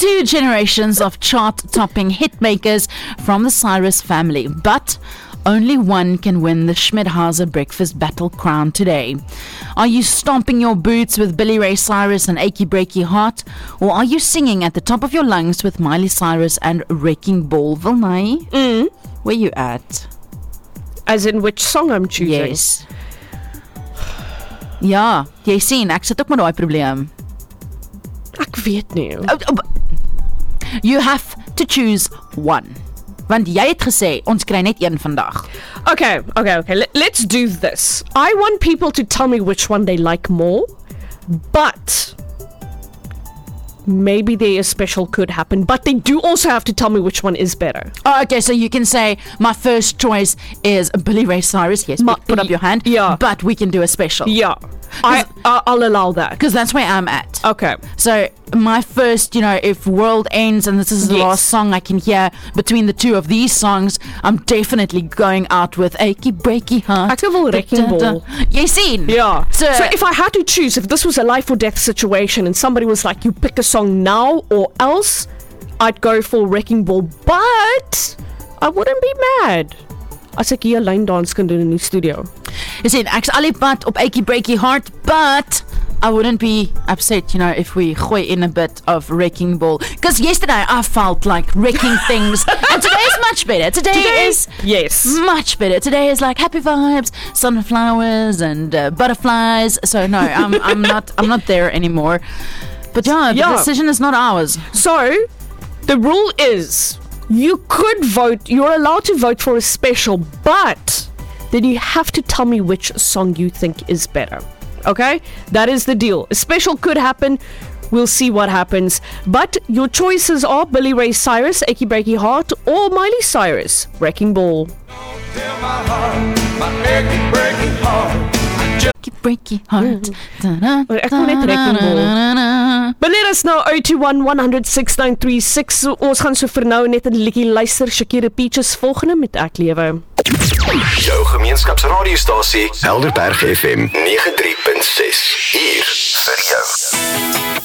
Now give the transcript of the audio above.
2 generations of chart-topping hitmakers from the Cyrus family, but only one can win the Schmidhauser Breakfast Battle crown today. Are you stomping your boots with Billy Ray Cyrus and Achy Breaky Heart? Or are you singing at the top of your lungs with Miley Cyrus and Wrecking Ball? Vilnay? Where you at? As in which song I'm choosing? Yes. Ja, jy sien, ek sit ook met daai probleem. Ek weet nie. You have to choose one. Want jy het gesê, ons kry net een vandag. Okay. Let's do this. I want people to tell me which one they like more, but maybe their special could happen, but they do also have to tell me which one is better. Oh, okay, so you can say, my first choice is Billy Ray Cyrus. Yes, put up your hand. Yeah. But we can do a special. Yeah. I'll allow that. Because that's where I'm at. Okay. So my first, if world ends and this is the last song I can hear between the two of these songs, I'm definitely going out with Achy Breaky Heart. Ek wil Wrecking Ball. Jy sien? Yeah. So if I had to choose, if this was a life or death situation and somebody was like, you pick a song now or else, I'd go for Wrecking Ball. But I wouldn't be mad as ek hier 'n line dance kan doen in die studio. Jy sien, ek's al die pad op Achy Breaky Heart, but I wouldn't be upset, if we gooi in a bit of Wrecking Ball. Because yesterday I felt like wrecking things, and today is much better. Today is much better. Today is like happy vibes, sunflowers and butterflies. So no, I'm not there anymore. But the decision is not ours. So the rule is, you could vote. You're allowed to vote for a special, but then you have to tell me which song you think is better. Okay? That is the deal. A special could happen. We'll see what happens. But your choices are Billy Ray Cyrus, Achy Breaky Heart, or Miley Cyrus, Wrecking Ball. Breaky Heart. Ek wil net Wrecking Ball. But let us know 021 100 6936. Ons gaan so vir nou net 'n liedjie luister. Shakira Peaches volgende met Ek Lewe. Jou gemeenskapsradiostasie Helderberg FM 93.6 hier vir jou.